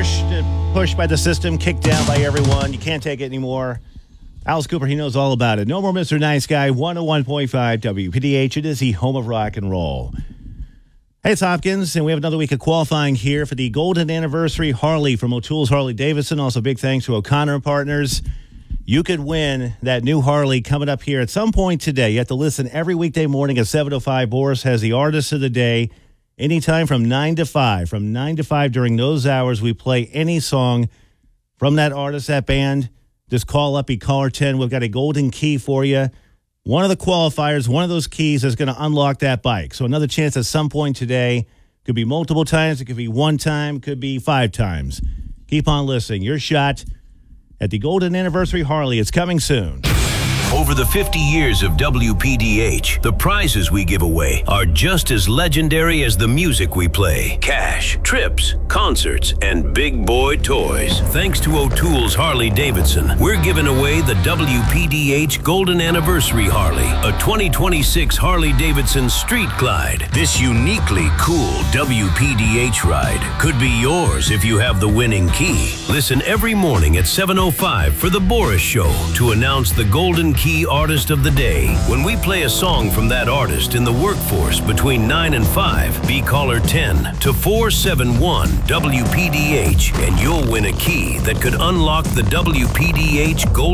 pushed by the system, kicked down by everyone. You can't take it anymore. Alice Cooper, he knows all about it. No more Mr. Nice Guy, 101.5 WPDH. It is the home of rock and roll. Hey, it's Hopkins, and we have another week of qualifying here for the Golden Anniversary Harley from O'Toole's Harley-Davidson. Also, big thanks to O'Connor and Partners. You could win that new Harley coming up here at some point today. You have to listen every weekday morning at 7:05. Boris has the artist of the day anytime from 9 to 5. From 9 to 5 during those hours, we play any song from that artist, that band. Just call up, caller 10. We've got a golden key for you. One of the qualifiers, one of those keys is going to unlock that bike. So another chance at some point today. Could be multiple times. It could be one time. Could be 5 times. Keep on listening. Your shot at the Golden Anniversary Harley is coming soon. Over the 50 years of WPDH, the prizes we give away are just as legendary as the music we play. Cash, trips, concerts, and big boy toys. Thanks to O'Toole's Harley-Davidson, we're giving away the WPDH Golden Anniversary Harley, a 2026 Harley-Davidson Street Glide. This uniquely cool WPDH ride could be yours if you have the winning key. Listen every morning at 7:05 for The Boris Show to announce the Golden Key Artist of the Day. When we play a song from that artist in the workforce between 9 and 5, be caller 10 to 471 WPDH and you'll win a key that could unlock the WPDH Gold